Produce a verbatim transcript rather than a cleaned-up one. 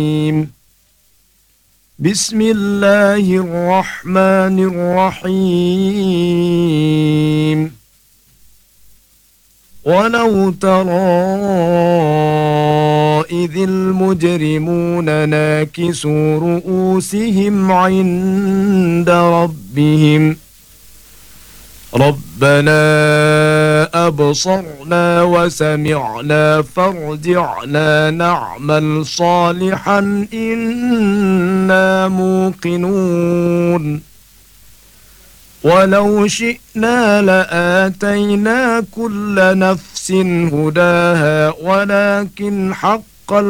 بسم الله الرحمن الرحيم ولو ترى إذ المجرمون ناكسوا رؤوسهم عند ربهم ربنا أبصرنا وسمعنا فارجعنا نعمل صالحا إنا موقنون ولو شئنا لآتينا كل نفس هداها ولكن حق